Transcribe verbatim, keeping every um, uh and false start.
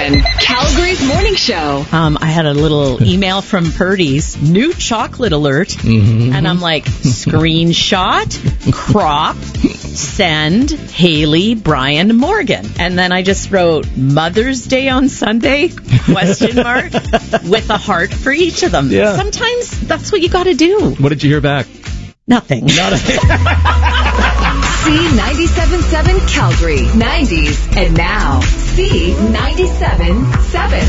seven, Calgary's morning show. Um, I had a little email from Purdy's, new chocolate alert, mm-hmm. and I'm like, screenshot, crop, send, Haley, Brian, Morgan. And then I just wrote, Mother's Day on Sunday, question mark, with a heart for each of them. Yeah. Sometimes that's what you got to do. What did you hear back? Nothing. Not a- C ninety-seven point seven Calgary, nineties, and now C ninety-seven point seven.